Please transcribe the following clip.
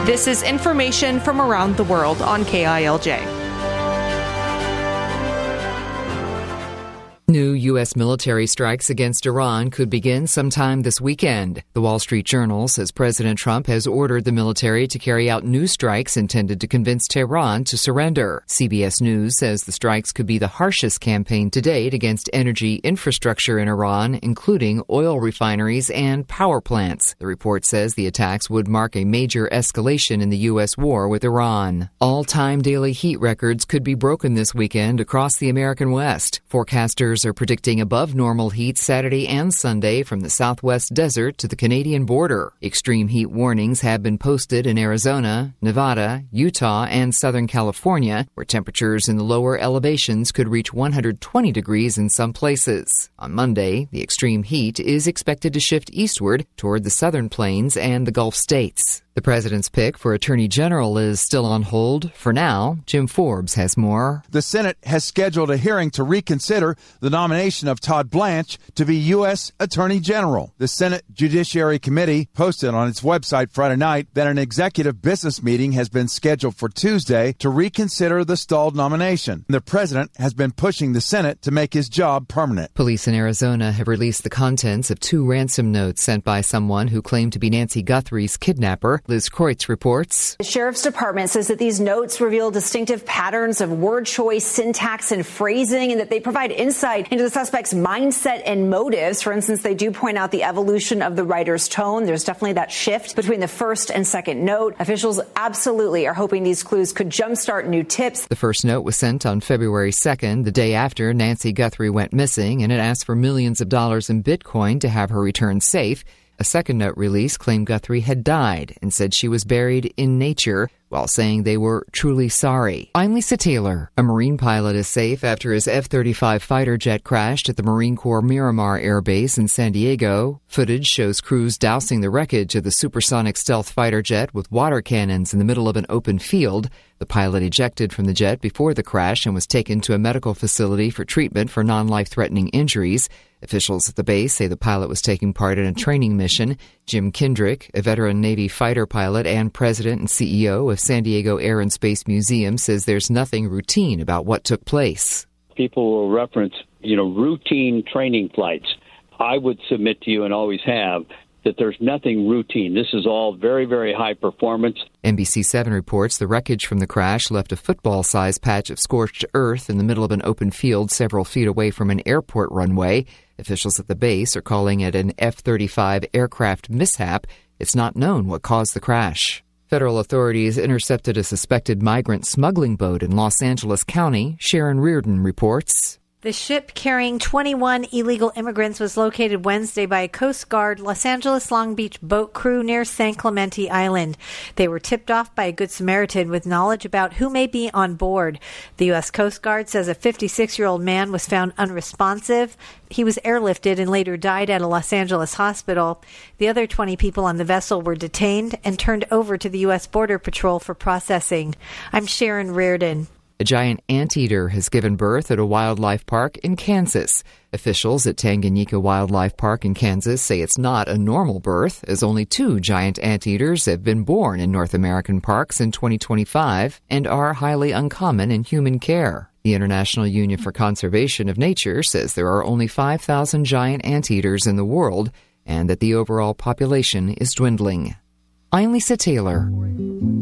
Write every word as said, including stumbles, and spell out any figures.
This is information from around the world on K I L J. New U S military strikes against Iran could begin sometime this weekend. The Wall Street Journal says President Trump has ordered the military to carry out new strikes intended to convince Tehran to surrender. C B S News says the strikes could be the harshest campaign to date against energy infrastructure in Iran, including oil refineries and power plants. The report says the attacks would mark a major escalation in the U S war with Iran. All-time daily heat records could be broken this weekend across the American West. Forecasters are predicting above normal heat Saturday and Sunday from the southwest desert to the Canadian border. Extreme heat warnings have been posted in Arizona, Nevada, Utah, and Southern California, where temperatures in the lower elevations could reach one hundred twenty degrees in some places. On Monday, the extreme heat is expected to shift eastward toward the southern plains and the Gulf states. The president's pick for Attorney General is still on hold. For now, Jim Forbes has more. The Senate has scheduled a hearing to reconsider the nomination of Todd Blanche to be U S Attorney General. The Senate Judiciary Committee posted on its website Friday night that an executive business meeting has been scheduled for Tuesday to reconsider the stalled nomination. The president has been pushing the Senate to make his job permanent. Police in Arizona have released the contents of two ransom notes sent by someone who claimed to be Nancy Guthrie's kidnapper. Liz Kreutz reports. The sheriff's department says that these notes reveal distinctive patterns of word choice, syntax, and phrasing, and that they provide insight into the suspect's mindset and motives. For instance, they do point out the evolution of the writer's tone. There's definitely that shift between the first and second note. Officials absolutely are hoping these clues could jumpstart new tips. The first note was sent on February second, the day after Nancy Guthrie went missing, and it asked for millions of dollars in Bitcoin to have her returned safe. A second note release claimed Guthrie had died and said she was buried in nature, while saying they were truly sorry. I'm Lisa Taylor. A Marine pilot is safe after his F thirty-five fighter jet crashed at the Marine Corps Miramar Air Base in San Diego. Footage shows crews dousing the wreckage of the supersonic stealth fighter jet with water cannons in the middle of an open field. The pilot ejected from the jet before the crash and was taken to a medical facility for treatment for non-life-threatening injuries. Officials at the base say the pilot was taking part in a training mission. Jim Kendrick, a veteran Navy fighter pilot and president and C E O of San Diego Air and Space Museum, says there's nothing routine about what took place. People will reference, you know, routine training flights. I would submit to you, and always have, that there's nothing routine. This is all very, very high performance. N B C seven reports the wreckage from the crash left a football-sized patch of scorched earth in the middle of an open field several feet away from an airport runway. Officials at the base are calling it an F thirty-five aircraft mishap. It's not known what caused the crash. Federal authorities intercepted a suspected migrant smuggling boat in Los Angeles County. Sharon Reardon reports. The ship carrying twenty-one illegal immigrants was located Wednesday by a Coast Guard Los Angeles Long Beach boat crew near San Clemente Island. They were tipped off by a Good Samaritan with knowledge about who may be on board. The U S Coast Guard says a fifty-six-year-old man was found unresponsive. He was airlifted and later died at a Los Angeles hospital. The other twenty people on the vessel were detained and turned over to the U S Border Patrol for processing. I'm Sharon Reardon. A giant anteater has given birth at a wildlife park in Kansas. Officials at Tanganyika Wildlife Park in Kansas say it's not a normal birth, as only two giant anteaters have been born in North American parks in twenty twenty-five and are highly uncommon in human care. The International Union for Conservation of Nature says there are only five thousand giant anteaters in the world and that the overall population is dwindling. I'm Lisa Taylor.